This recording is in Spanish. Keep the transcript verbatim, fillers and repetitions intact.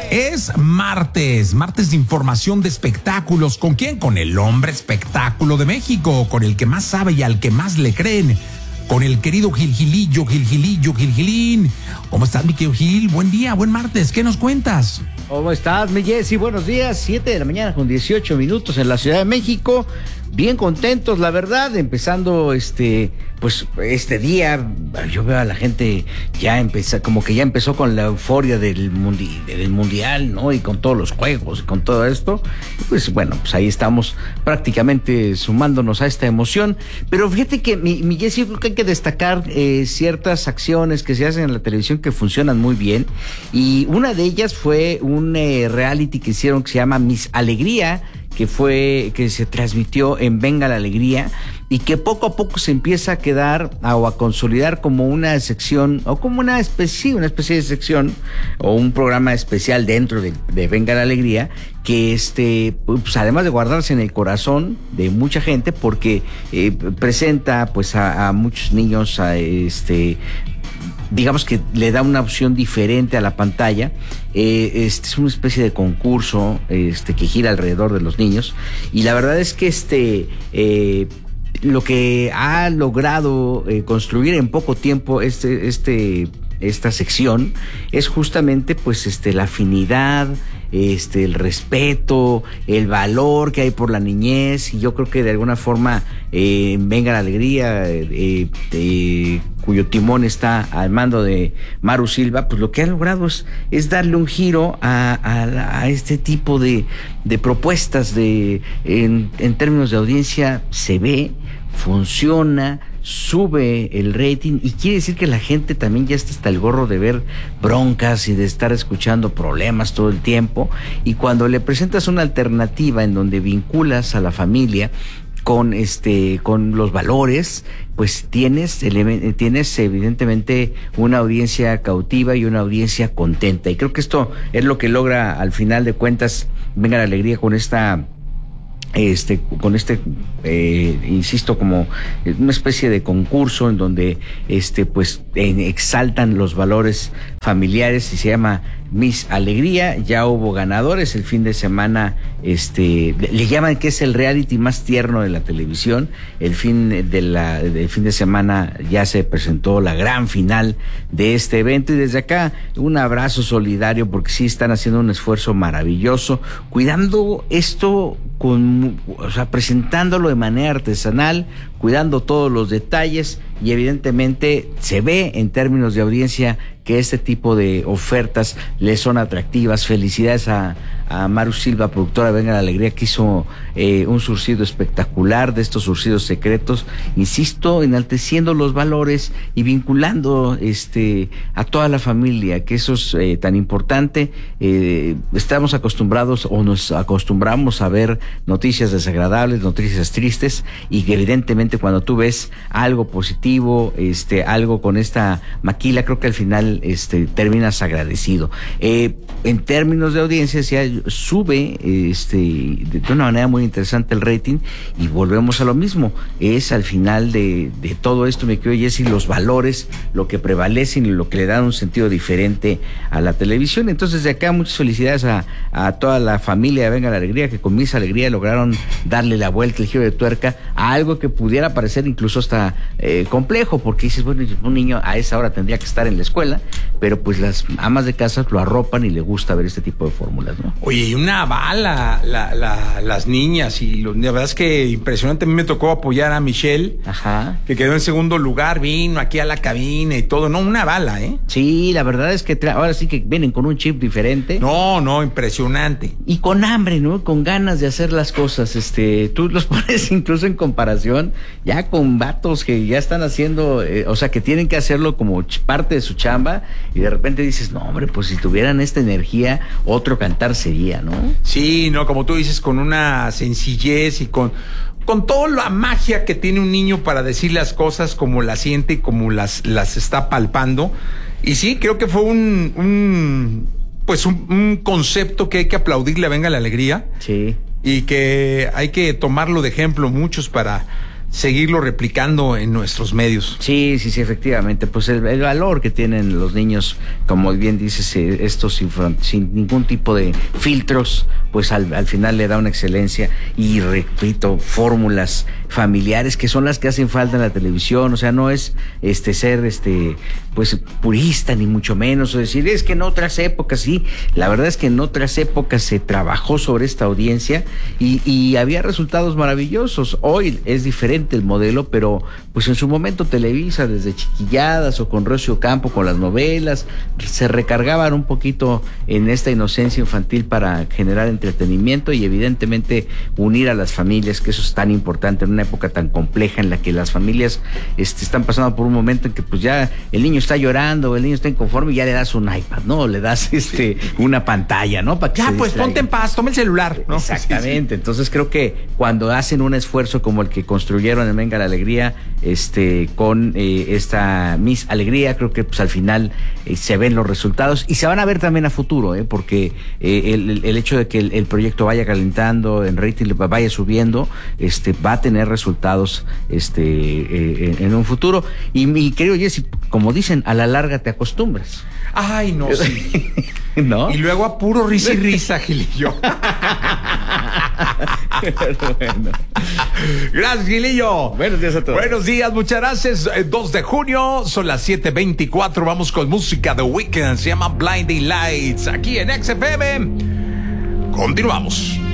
Es martes, martes de información de espectáculos. ¿Con quién? Con el hombre espectáculo de México, con el que más sabe y al que más le creen, con el querido Gil Gilillo, Gil Gilillo, Gil Gilín. ¿Cómo estás, mi querido Gil? Buen día, buen martes, ¿qué nos cuentas? ¿Cómo estás, mi Jessy? Buenos días, siete de la mañana con dieciocho minutos en la Ciudad de México. Bien contentos, la verdad, empezando este, pues este día. Yo veo a la gente ya empezar, como que ya empezó con la euforia del, mundi, del mundial, ¿no? Y con todos los juegos y con todo esto. Pues bueno, pues ahí estamos prácticamente sumándonos a esta emoción. Pero fíjate que, mi, mi Jessy, creo que hay que destacar eh, ciertas acciones que se hacen en la televisión que funcionan muy bien. Y una de ellas fue un eh, reality que hicieron que se llama Miss Alegría, que fue, que se transmitió en Venga la Alegría y que poco a poco se empieza a quedar a, o a consolidar como una sección o como una especie, una especie de sección o un programa especial dentro de, de Venga la Alegría, que este, pues además de guardarse en el corazón de mucha gente, porque eh, presenta pues a, a muchos niños a este, digamos que le da una opción diferente a la pantalla. Eh, este es una especie de concurso este, que gira alrededor de los niños, y la verdad es que este eh, lo que ha logrado eh, construir en poco tiempo este este esta sección es justamente pues este la afinidad, este el respeto, el valor que hay por la niñez. Y yo creo que de alguna forma eh, Venga la Alegría, eh, eh, cuyo timón está al mando de Maru Silva, pues lo que ha logrado es, es darle un giro a, a, a este tipo de, de propuestas de en, en términos de audiencia. Se ve, funciona, sube el rating, y quiere decir que la gente también ya está hasta el gorro de ver broncas y de estar escuchando problemas todo el tiempo. Y cuando le presentas una alternativa en donde vinculas a la familia con este con los valores, pues tienes tienes evidentemente una audiencia cautiva y una audiencia contenta. Y creo que esto es lo que logra al final de cuentas Venga la Alegría con esta este con este eh, insisto, como una especie de concurso en donde este pues en, exaltan los valores familiares, y se llama Miss Alegría. Ya hubo ganadores el fin de semana. Este le, le llaman que es el reality más tierno de la televisión. El fin de la del fin de semana ya se presentó la gran final de este evento, y desde acá un abrazo solidario, porque sí están haciendo un esfuerzo maravilloso cuidando esto, con, o sea, presentándolo de manera artesanal, cuidando todos los detalles, y evidentemente se ve en términos de audiencia que este tipo de ofertas les son atractivas. Felicidades a, a Maru Silva, productora de Venga la Alegría, que hizo eh, un surcido espectacular, de estos surcidos secretos, insisto, enalteciendo los valores y vinculando este a toda la familia, que eso es eh, tan importante. Eh, estamos acostumbrados o nos acostumbramos a ver noticias desagradables, noticias tristes, y que evidentemente cuando tú ves algo positivo, este algo con esta maquila, creo que al final este terminas agradecido. Eh, en términos de audiencia, ya sube este de una manera muy interesante el rating, y volvemos a lo mismo. Es al final de, de todo esto, me quiero Jessy, los valores lo que prevalecen y lo que le dan un sentido diferente a la televisión. Entonces, de acá muchas felicidades a, a toda la familia de Venga la Alegría, que con Miss Alegría lograron darle la vuelta, el giro de tuerca a algo que pudiera parecer incluso hasta eh, complejo, porque dices, bueno, un niño a esa hora tendría que estar en la escuela, pero pues las amas de casa lo arropan y le gusta ver este tipo de fórmulas, ¿no? Oye, y una bala, la, la, las niñas, y lo, la verdad es que impresionante. A mí me tocó apoyar a Michelle, Ajá. que quedó en segundo lugar, vino aquí a la cabina y todo, no, una bala, ¿eh? Sí, la verdad es que tra- ahora sí que vienen con un chip diferente. No, no, impresionante. Y con hambre, ¿no? Con ganas de hacer las cosas. Este, tú los pones incluso en comparación ya con vatos que ya están haciendo, eh, o sea, que tienen que hacerlo como ch- parte de su chamba, y de repente dices, no, hombre, pues si tuvieran esta energía, otro cantar sería, ¿no? Sí, no, como tú dices, con una sencillez y con, con toda la magia que tiene un niño para decir las cosas como las siente y como las, las está palpando. Y sí, creo que fue un, un pues un, un concepto que hay que aplaudirle a Venga la Alegría. Sí. Y que hay que tomarlo de ejemplo muchos para seguirlo replicando en nuestros medios. Sí, sí, sí, efectivamente. Pues el, el valor que tienen los niños, como bien dices, eh, estos sin, sin ningún tipo de filtros, pues al, al final le da una excelencia. Y repito, fórmulas familiares que son las que hacen falta en la televisión. O sea, no es este ser este pues purista ni mucho menos, o decir es que en otras épocas sí. La verdad es que en otras épocas se trabajó sobre esta audiencia y, y había resultados maravillosos. Hoy es diferente el modelo, pero pues en su momento Televisa, desde Chiquilladas o con Rocío Campo, con las novelas, se recargaban un poquito en esta inocencia infantil para generar entretenimiento y evidentemente unir a las familias, que eso es tan importante en una época tan compleja en la que las familias este, están pasando por un momento en que pues ya el niño está llorando, el niño está inconforme y ya le das un iPad, ¿no? Le das este una pantalla, ¿no? Para que ya, pues ponte en paz, toma el celular, ¿no? Exactamente. Sí, sí. Entonces creo que cuando hacen un esfuerzo como el que construyeron en Venga la Alegría, este, con eh, esta Miss Alegría, creo que pues al final eh, se ven los resultados y se van a ver también a futuro, ¿eh? Porque eh, el, el hecho de que el, el proyecto vaya calentando, en rating vaya subiendo, este, va a tener resultados este, eh, en, en un futuro. Y mi querido Jesse, como dicen, a la larga te acostumbras. Ay, no, sí. ¿No? Y luego a puro risa y risa, Gilillo. Bueno. Gracias, Gilillo. Buenos días a todos. Buenos días, muchas gracias. dos de junio, son las siete veinticuatro. Vamos con música de Weeknd. Se llama Blinding Lights. Aquí en X F M. Continuamos.